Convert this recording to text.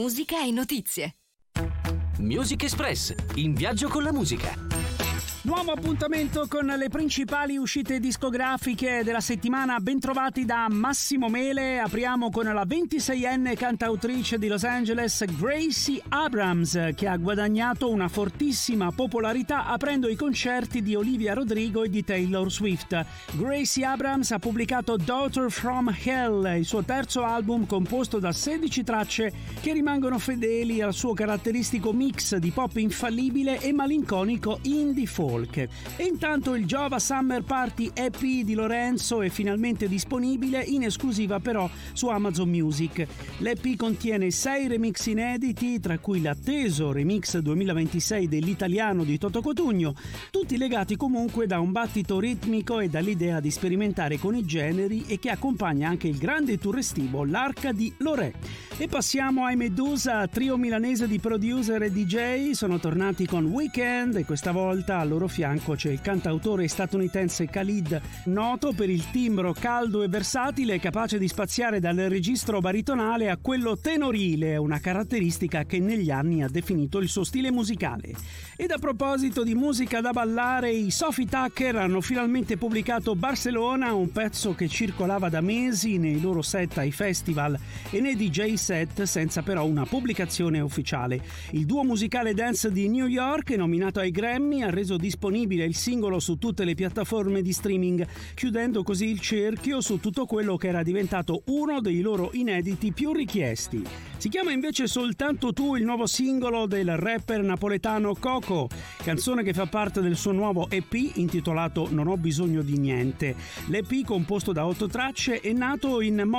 musica e notizie. Music Express, in viaggio con la musica. Nuovo appuntamento con le principali uscite discografiche della settimana. Bentrovati da Massimo Mele. Apriamo con la 26enne cantautrice di Los Angeles, Gracie Abrams, che ha guadagnato una fortissima popolarità aprendo i concerti di Olivia Rodrigo e di Taylor Swift. Gracie Abrams ha pubblicato Daughter from Hell, il suo terzo album composto da 16 tracce che rimangono fedeli al suo caratteristico mix di pop infallibile e malinconico indie folk. E intanto il Jova Summer Party EP di Lorenzo è finalmente disponibile, in esclusiva però su Amazon Music. L'EP contiene 6 remix inediti, tra cui l'atteso remix 2026 dell'italiano di Toto Cotugno, tutti legati comunque da un battito ritmico e dall'idea di sperimentare con i generi, e che accompagna anche il grande tour estivo L'Arca di Lorè. E passiamo ai Medusa, trio milanese di producer e DJ. Sono tornati con Weekend e questa volta al loro fianco c'è il cantautore statunitense Khalid, noto per il timbro caldo e versatile, capace di spaziare dal registro baritonale a quello tenorile, una caratteristica che negli anni ha definito il suo stile musicale. Ed a proposito di musica da ballare, i Sophie Tucker hanno finalmente pubblicato Barcellona, un pezzo che circolava da mesi nei loro set ai festival e nei DJ set senza però una pubblicazione ufficiale. Il duo musicale dance di New York, nominato ai Grammy, ha reso disponibile il singolo su tutte le piattaforme di streaming, chiudendo così il cerchio su tutto quello che era diventato uno dei loro inediti più richiesti. Si chiama invece Soltanto tu, il nuovo singolo del rapper napoletano Coco, canzone che fa parte del suo nuovo EP intitolato Non ho bisogno di niente. L'EP, composto da 8 tracce, è nato in